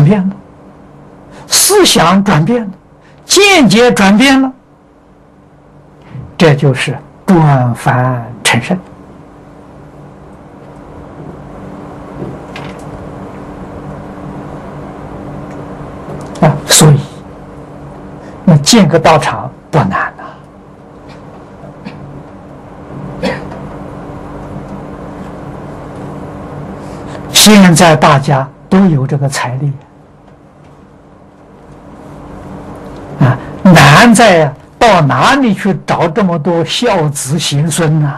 转变了，思想转变了，见解转变了，这就是转凡成圣。所以你建个道场不难呐。现在大家都有这个财力啊，难在到哪里去找这么多孝子贤孙呢？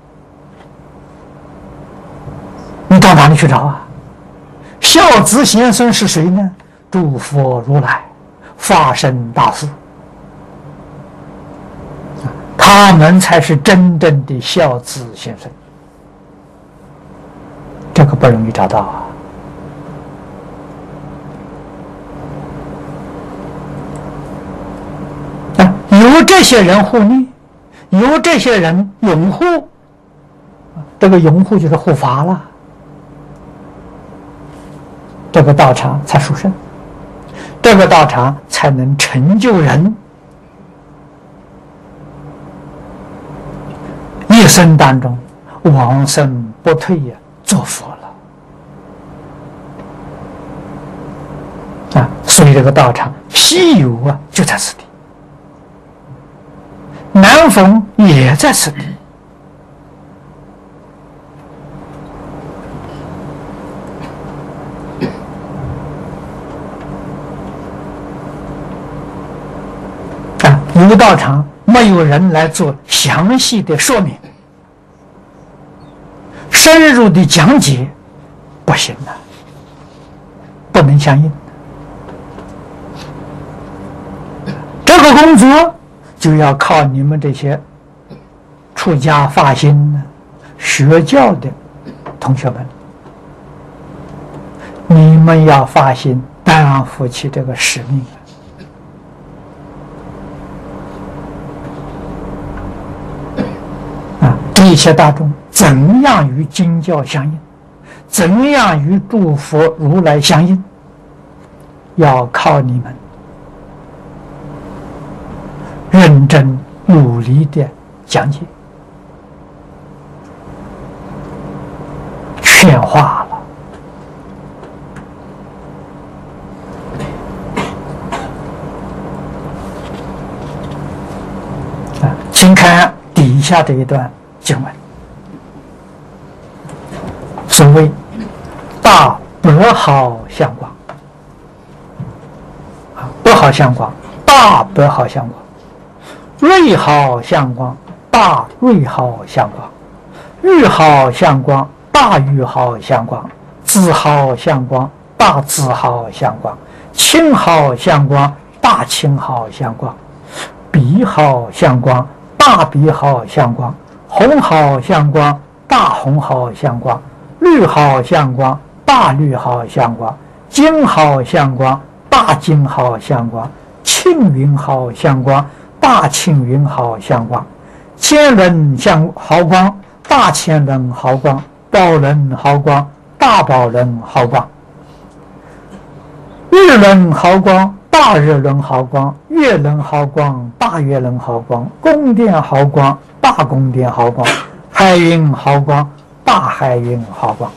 你到哪里去找啊？孝子贤孙是谁呢？诸佛如来、法身大士，他们才是真正的孝子贤孙。这个不容易找到啊！有这些人护念，有这些人拥护，这个拥护就是护法了，这个道场才殊胜，这个道场才能成就人一生当中往生不退呀，做佛了啊！所以这个道场西游啊，就在此地，南逢也在此地。有道场没有人来做详细的说明，深入的讲解，不行了，不能相应。这个工作就要靠你们这些出家发心的学教的同学们，你们要发心担负起这个使命。一切大众怎样与经教相应，怎样与诸佛如来相应，要靠你们认真努力的讲解劝化了。请看底下这一段经文，所谓大白毫相光，白毫相光，大白毫相光；瑞毫相光，大瑞毫相光；玉毫相光，大玉毫相光；紫毫相光，大紫毫相光；青毫相光，大青毫相光；碧毫相光，大碧毫相光；红毫相光，大红毫相光；绿毫相光，大绿毫相光；金毫相光，大金毫相光；青云毫相光，大青云毫相光；千轮毫光，大千轮毫光；宝轮毫光，大宝轮毫光；日轮毫光，大日轮毫光；月轮毫光，大月轮毫光；宫殿毫光，大宫殿毫光；海云毫光，大海云毫光。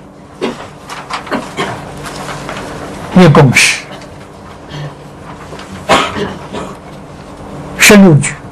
一共是16句。